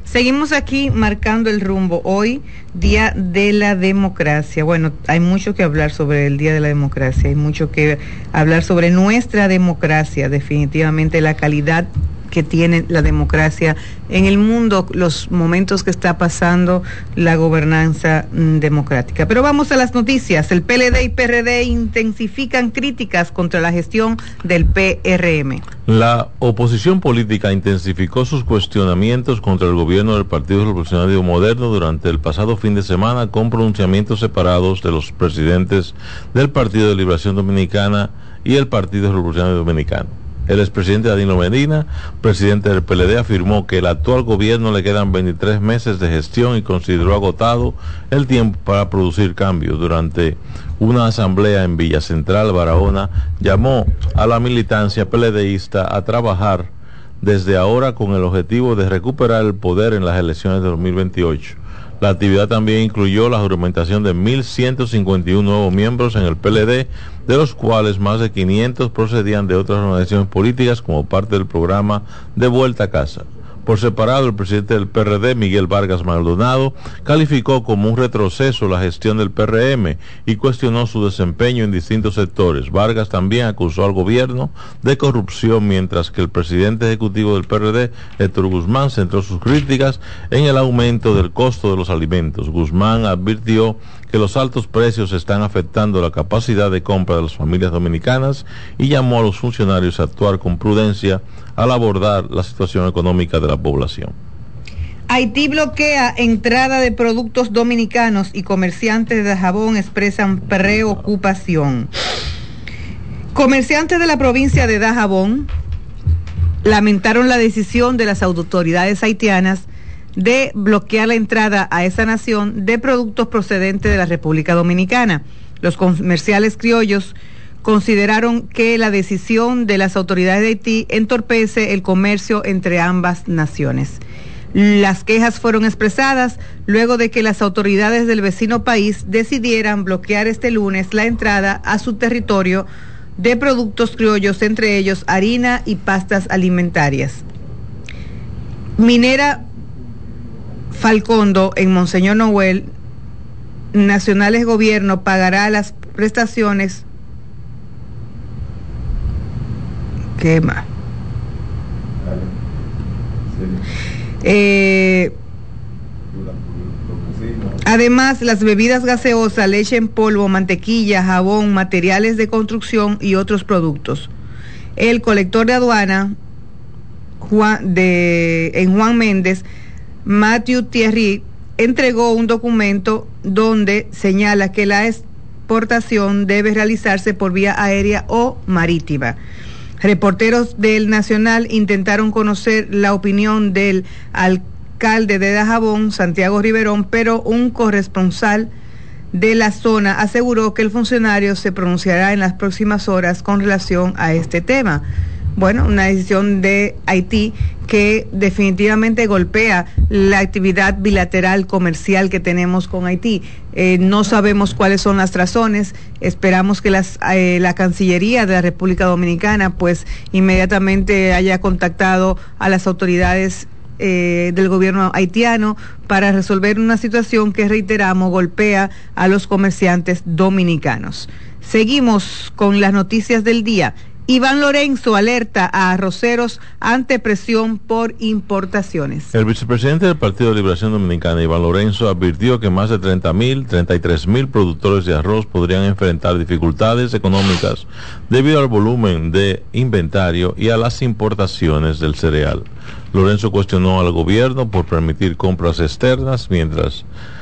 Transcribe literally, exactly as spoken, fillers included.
Seguimos aquí marcando el rumbo. Hoy, Día de la Democracia. Bueno, hay mucho que hablar sobre el Día de la Democracia, hay mucho que hablar sobre nuestra democracia, definitivamente la calidad que tiene la democracia en el mundo, los momentos que está pasando la gobernanza mm, democrática. Pero vamos a las noticias. El P L D y P R D intensifican críticas contra la gestión del P R M. La oposición política intensificó sus cuestionamientos contra el gobierno del Partido Revolucionario Moderno durante el pasado fin de semana con pronunciamientos separados de los presidentes del Partido de Liberación Dominicana y el Partido Revolucionario Dominicano. El expresidente Danilo Medina, presidente del P L D, afirmó que el actual gobierno le quedan veintitrés meses de gestión y consideró agotado el tiempo para producir cambios. Durante una asamblea en Villa Central, Barahona, llamó a la militancia PLDista a trabajar desde ahora con el objetivo de recuperar el poder en las elecciones de dos mil veintiocho. La actividad también incluyó la juramentación de mil ciento cincuenta y uno nuevos miembros en el P L D, de los cuales más de quinientos procedían de otras organizaciones políticas como parte del programa de Vuelta a Casa. Por separado, el presidente del P R D, Miguel Vargas Maldonado, calificó como un retroceso la gestión del P R M y cuestionó su desempeño en distintos sectores. Vargas también acusó al gobierno de corrupción, mientras que el presidente ejecutivo del P R D, Héctor Guzmán, centró sus críticas en el aumento del costo de los alimentos. Guzmán advirtió que los altos precios están afectando la capacidad de compra de las familias dominicanas y llamó a los funcionarios a actuar con prudencia al abordar la situación económica de la población. Haití bloquea entrada de productos dominicanos y comerciantes de Dajabón expresan preocupación. Comerciantes de la provincia de Dajabón lamentaron la decisión de las autoridades haitianas de bloquear la entrada a esa nación de productos procedentes de la República Dominicana. Los comerciales criollos consideraron que la decisión de las autoridades de Haití entorpece el comercio entre ambas naciones. Las quejas fueron expresadas luego de que las autoridades del vecino país decidieran bloquear este lunes la entrada a su territorio de productos criollos, entre ellos harina y pastas alimentarias. Minera Falcondo en Monseñor Noel, Nacionales Gobierno pagará las prestaciones. ¿Qué más? Eh, además, las bebidas gaseosas, leche en polvo, mantequilla, jabón, materiales de construcción y otros productos. El colector de aduana Juan, de, en Juan Méndez, Matthew Thierry, entregó un documento donde señala que la exportación debe realizarse por vía aérea o marítima. Reporteros del Nacional intentaron conocer la opinión del alcalde de Dajabón, Santiago Riverón, pero un corresponsal de la zona aseguró que el funcionario se pronunciará en las próximas horas con relación a este tema. Bueno, una decisión de Haití que definitivamente golpea la actividad bilateral comercial que tenemos con Haití. Eh, no sabemos cuáles son las razones. Esperamos que las, eh, la Cancillería de la República Dominicana pues inmediatamente haya contactado a las autoridades eh, del gobierno haitiano para resolver una situación que, reiteramos, golpea a los comerciantes dominicanos. Seguimos con las noticias del día. Iván Lorenzo alerta a arroceros ante presión por importaciones. El vicepresidente del Partido de Liberación Dominicana, Iván Lorenzo, advirtió que más de treinta mil, treinta y tres mil productores de arroz podrían enfrentar dificultades económicas debido al volumen de inventario y a las importaciones del cereal. Lorenzo cuestionó al gobierno por permitir compras externas mientras